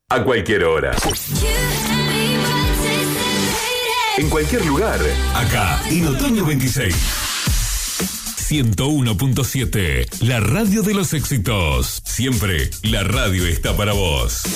A cualquier hora. En cualquier lugar. Acá, en Otoño 26. 101.7, la radio de los éxitos. Siempre la radio está para vos.